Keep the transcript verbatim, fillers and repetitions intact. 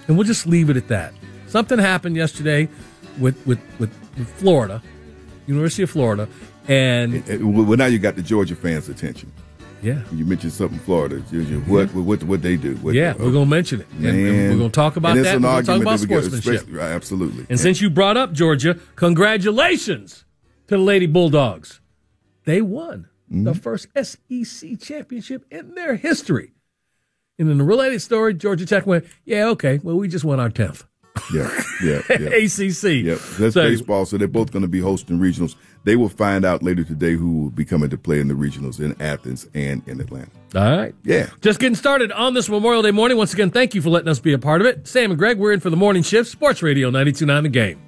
And we'll just leave it at that. Something happened yesterday with, with, with, with Florida, University of Florida, and... And, and, well, now you got the Georgia fans' attention. Yeah. You mentioned something Florida. What, what, what, what they do. What, yeah, we're going to mention it. And, and we're going to talk about and that. An we're going to talk about that get, sportsmanship. right, absolutely. And yeah. since you brought up Georgia, congratulations to the Lady Bulldogs. They won mm-hmm. the first S E C championship in their history. And in the related story, Georgia Tech went, yeah, okay, well, we just won our tenth. Yeah, yeah, yeah. A C C. Yeah, that's so, baseball, so they're both going to be hosting regionals. They will find out later today who will be coming to play in the regionals in Athens and in Atlanta. All right. Yeah. Just getting started on this Memorial Day morning. Once again, thank you for letting us be a part of it. Sam and Greg, we're in for the morning shift. Sports Radio ninety-two point nine The Game.